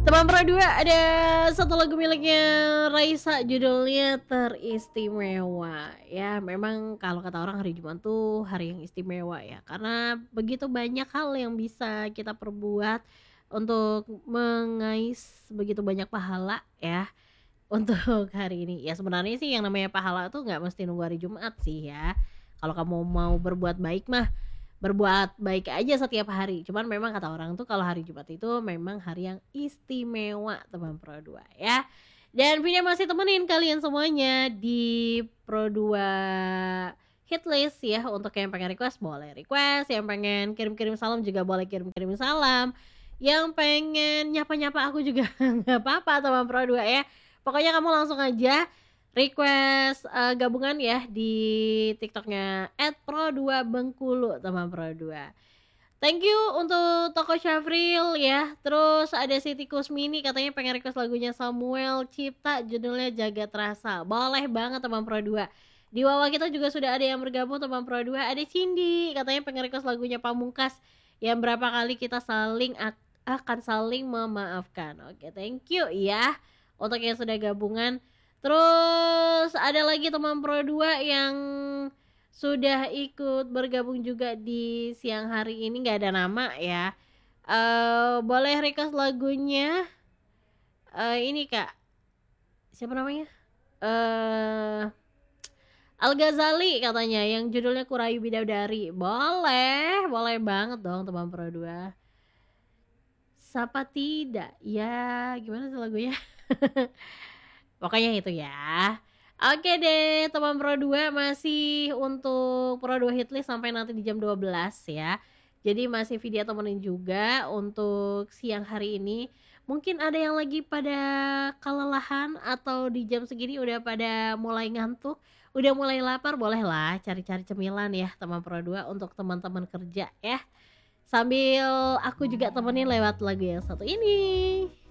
Teman Pro 2 ada satu lagu miliknya Raisa judulnya Teristimewa. Ya memang kalau kata orang hari Jumat tuh hari yang istimewa ya, karena begitu banyak hal yang bisa kita perbuat untuk mengais begitu banyak pahala ya untuk hari ini. Ya sebenarnya sih yang namanya pahala tuh nggak mesti nunggu hari Jumat sih ya. Kalau kamu mau berbuat baik mah berbuat baik aja setiap hari. Cuman memang kata orang tuh kalau hari Jumat itu memang hari yang istimewa teman Pro 2 ya. Dan Vina masih temenin kalian semuanya di Pro 2 Hitlist ya. Untuk yang pengen request boleh request, yang pengen kirim-kirim salam juga boleh kirim-kirim salam. Yang pengen nyapa-nyapa aku juga nggak apa-apa teman Pro 2 ya. Pokoknya kamu langsung aja request gabungan ya di TikToknya @pro2bengkulu teman Pro 2. Thank you untuk Toko Syafril ya. Terus ada Siti Kusmini katanya pengen request lagunya Samuel Cipta judulnya Jagat Rasa. Boleh banget teman Pro 2. Di bawah kita juga sudah ada yang bergabung teman Pro 2. Ada Cindy katanya pengen request lagunya Pamungkas yang berapa kali kita akan saling memaafkan. Oke, thank you ya untuk yang sudah gabungan. Terus ada lagi teman Pro 2 yang sudah ikut bergabung juga di siang hari ini, nggak ada nama ya. Boleh request lagunya ini Kak, siapa namanya? Al Ghazali katanya yang judulnya Kurayu Bidadari. Boleh, boleh banget dong teman Pro 2. Sapa tidak? Ya, gimana sih lagunya? Pokoknya itu ya. Oke deh, teman Pro 2 masih untuk Pro 2 Hitlist sampai nanti di jam 12 ya. Jadi masih video temenin juga untuk siang hari ini. Mungkin ada yang lagi pada kelelahan atau di jam segini udah pada mulai ngantuk, udah mulai lapar, bolehlah cari-cari cemilan ya teman Pro 2 untuk teman-teman kerja ya. Sambil aku juga temenin lewat lagu yang satu ini.